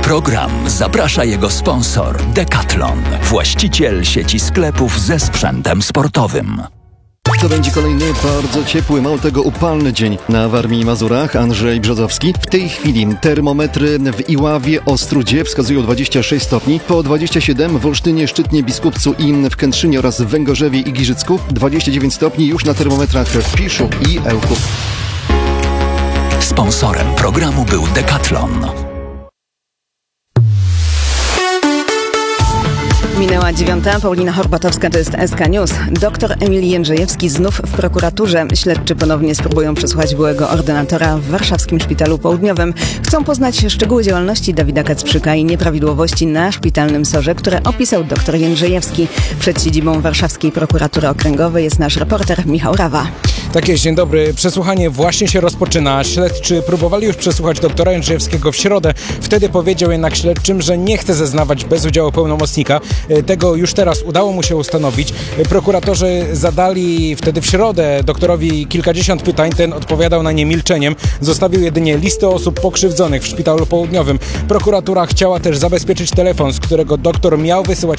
program zaprasza jego sponsor Decathlon, właściciel sieci sklepów ze sprzętem sportowym. To będzie kolejny bardzo ciepły, mało tego upalny dzień na Warmii i Mazurach. Andrzej Brzozowski. W tej chwili termometry w Iławie, Ostródzie wskazują 26 stopni, po 27 w Olsztynie, Szczytnie, Biskupcu i w Kętrzynie oraz w Węgorzewie i Giżycku, 29 stopni już na termometrach w Piszu i Ełku. Sponsorem programu był Decathlon. Minęła 9. Paulina Horbatowska, to jest SK News. Doktor Emil Jędrzejewski znów w prokuraturze. Śledczy ponownie spróbują przesłuchać byłego ordynatora w warszawskim Szpitalu Południowym. Chcą poznać szczegóły działalności Dawida Kacprzyka i nieprawidłowości na szpitalnym SOR-ze, które opisał doktor Jędrzejewski. Przed siedzibą Warszawskiej Prokuratury Okręgowej jest nasz reporter Michał Rawa. Tak jest, dzień dobry. Przesłuchanie właśnie się rozpoczyna. Śledczy próbowali już przesłuchać doktora Jędrzejewskiego w środę. Wtedy powiedział jednak śledczym, że nie chce zeznawać bez udziału pełnomocnika. Tego już teraz udało mu się ustanowić. Prokuratorzy zadali wtedy w środę doktorowi kilkadziesiąt pytań. Ten odpowiadał na nie milczeniem. Zostawił jedynie listę osób pokrzywdzonych w Szpitalu Południowym. Prokuratura chciała też zabezpieczyć telefon, z którego doktor miał wysyłać